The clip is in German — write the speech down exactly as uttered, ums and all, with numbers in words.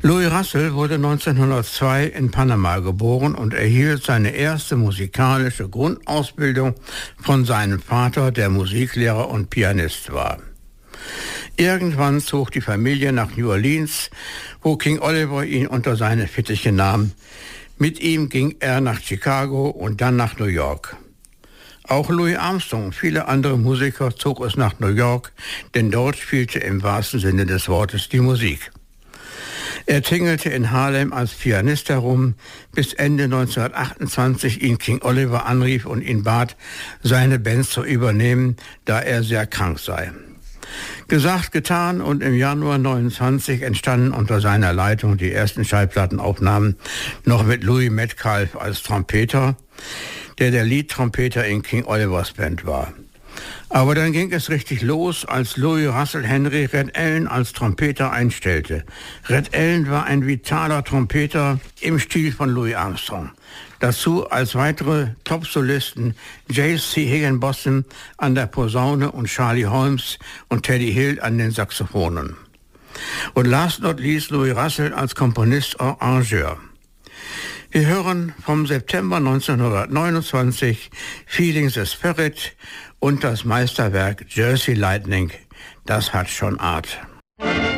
Louis Russell wurde neunzehnhundertzwei in Panama geboren und erhielt seine erste musikalische Grundausbildung von seinem Vater, der Musiklehrer und Pianist war. Irgendwann zog die Familie nach New Orleans, wo King Oliver ihn unter seine Fittiche nahm. Mit ihm ging er nach Chicago und dann nach New York. Auch Louis Armstrong und viele andere Musiker zog es nach New York, denn dort spielte im wahrsten Sinne des Wortes die Musik. Er tingelte in Harlem als Pianist herum, bis Ende neunzehnhundertachtundzwanzig ihn King Oliver anrief und ihn bat, seine Band zu übernehmen, da er sehr krank sei. Gesagt, getan, und im Januar neunundzwanzig entstanden unter seiner Leitung die ersten Schallplattenaufnahmen, noch mit Louis Metcalf als Trompeter, der der Lead-Trompeter in King Olivers Band war. Aber dann ging es richtig los, als Louis Russell Henry Red Allen als Trompeter einstellte. Red Allen war ein vitaler Trompeter im Stil von Louis Armstrong. Dazu als weitere Top-Solisten J C Higginbotham an der Posaune und Charlie Holmes und Teddy Hill an den Saxophonen. Und last not least Louis Russell als Komponist und Arrangeur. Wir hören vom September neunzehnhundertneunundzwanzig Feeling the Spirit und das Meisterwerk Jersey Lightning. Das hat schon Art.